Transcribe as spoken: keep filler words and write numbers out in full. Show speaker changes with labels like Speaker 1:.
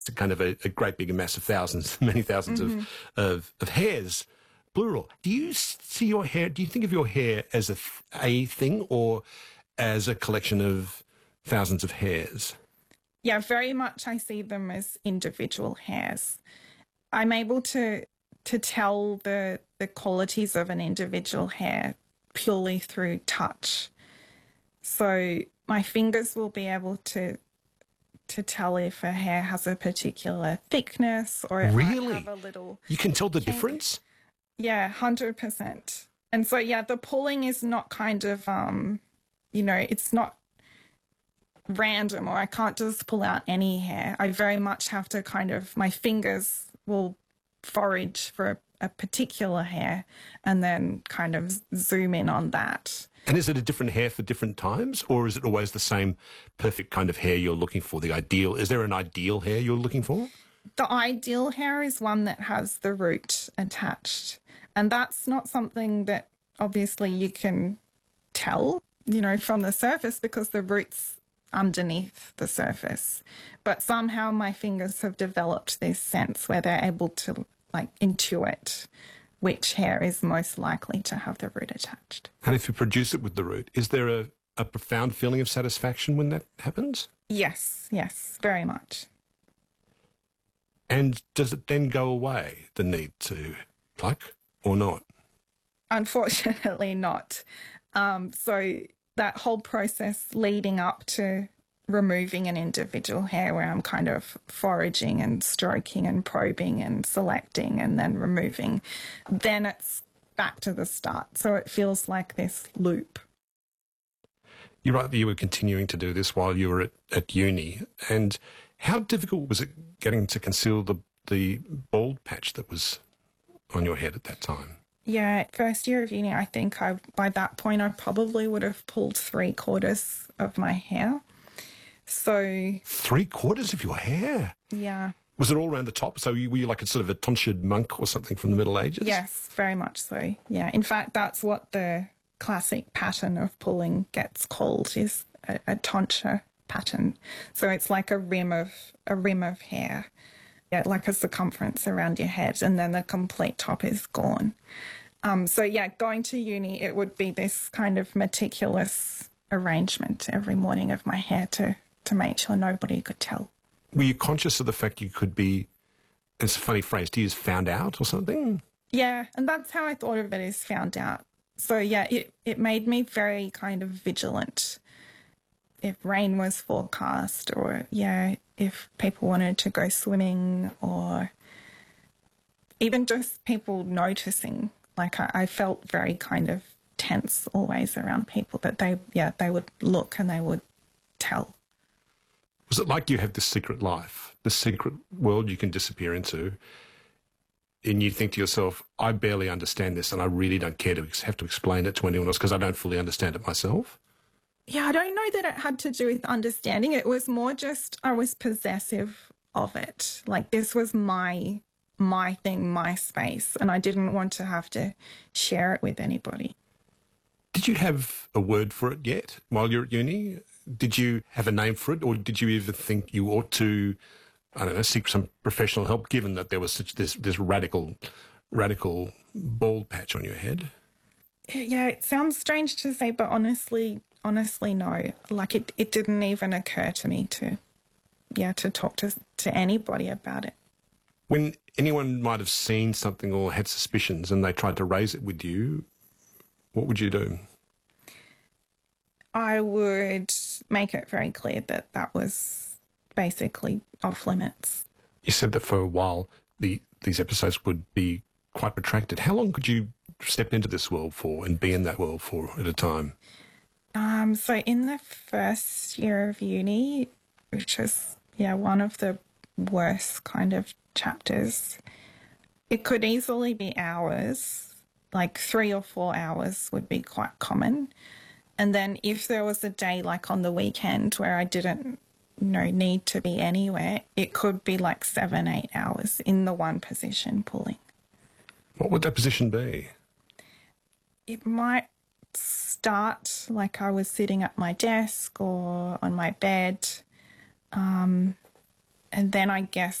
Speaker 1: It's a kind of a, a great big mass of thousands, many thousands
Speaker 2: Mm-hmm.
Speaker 1: of, of, of hairs, plural. Do you see your hair, do you think of your hair as a, th- a thing or as a collection of thousands of hairs?
Speaker 2: Yeah, very much I see them as individual hairs. I'm able to to tell the the qualities of an individual hair purely through touch. So my fingers will be able to to tell if a hair has a particular thickness or it
Speaker 1: Really?
Speaker 2: might have a little
Speaker 1: You can tell the
Speaker 2: kink.
Speaker 1: difference?
Speaker 2: Yeah, one hundred percent. And so, yeah, the pulling is not kind of, um, you know, it's not random or I can't just pull out any hair. I very much have to kind of, my fingers will forage for a, a particular hair and then kind of zoom in on that.
Speaker 1: And is it a different hair for different times, or is it always the same perfect kind of hair you're looking for, the ideal? Is there an ideal hair you're looking for?
Speaker 2: The ideal hair is one that has the root attached. And that's not something that obviously you can tell, you know, from the surface because the root's underneath the surface. But somehow my fingers have developed this sense where they're able to like intuit which hair is most likely to have the root attached.
Speaker 1: And if you produce it with the root, is there a, a profound feeling of satisfaction when that happens?
Speaker 2: Yes, yes, very much.
Speaker 1: And does it then go away, the need to pluck, or not?
Speaker 2: Unfortunately not. Um, so that whole process leading up to removing an individual hair where I'm kind of foraging and stroking and probing and selecting and then removing, then it's back to the start. So it feels like this loop.
Speaker 1: You're right that you were continuing to do this while you were at, at uni. And how difficult was it getting to conceal the, the bald patch that was on your head at that time?
Speaker 2: Yeah, first year of uni, I think I by that point I probably would have pulled three quarters of my hair. So
Speaker 1: Three quarters of your hair?
Speaker 2: yeah.
Speaker 1: Was it all around the top? So you, were you like a sort of a tonsured monk or something from the Middle Ages?
Speaker 2: Yes, very much so. Yeah. In fact, that's what the classic pattern of pulling gets called, is a, a tonsure pattern. So it's like a rim of a rim of hair. Yeah, like a circumference around your head, and then the complete top is gone. Um, so yeah, going to uni, it would be this kind of meticulous arrangement every morning of my hair to to make sure nobody could tell.
Speaker 1: Were you conscious of the fact you could be, it's a funny phrase, to use found out or something?
Speaker 2: Yeah, and that's how I thought of it, is found out. So yeah, it, it made me very kind of vigilant. If rain was forecast, or yeah, if people wanted to go swimming, or even just people noticing, like I, I felt very kind of tense always around people, that they, yeah, they would look and they would tell.
Speaker 1: Was it like you have this secret life, this secret world you can disappear into, and you think to yourself, I barely understand this and I really don't care to have to explain it to anyone else because I don't fully understand it myself?
Speaker 2: Yeah, I don't know that it had to do with understanding. It was more just I was possessive of it. Like this was my my thing, my space, and I didn't want to have to share it with anybody.
Speaker 1: Did you have a word for it yet while you're at uni? Did you have a name for it, or did you ever think you ought to, I don't know, seek some professional help, given that there was such this this radical, radical bald patch on your head?
Speaker 2: Yeah, it sounds strange to say, but honestly, honestly, no. Like it, it didn't even occur to me to, yeah, to talk to to anybody about it.
Speaker 1: When anyone might have seen something or had suspicions and they tried to raise it with you, what would you do?
Speaker 2: I would make it very clear that that was basically off limits.
Speaker 1: You said that for a while the these episodes would be quite protracted. How long could you step into this world for and be in that world for at a time?
Speaker 2: Um, so in the first year of uni, which was, yeah, one of the worst kind of chapters, it could easily be hours, like three or four hours would be quite common. And then if there was a day like on the weekend where I didn't, you know, need to be anywhere, it could be like seven, eight hours in the one position pulling.
Speaker 1: What would that position be?
Speaker 2: It might start like I was sitting at my desk or on my bed. Um, and then I guess